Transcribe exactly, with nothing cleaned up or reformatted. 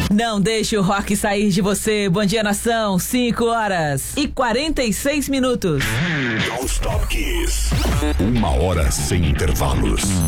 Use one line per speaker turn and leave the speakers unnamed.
Não deixe o rock sair de você. Bom dia, nação. cinco horas e quarenta e seis minutos.
Don't Stop Kiss. Uma hora sem intervalos.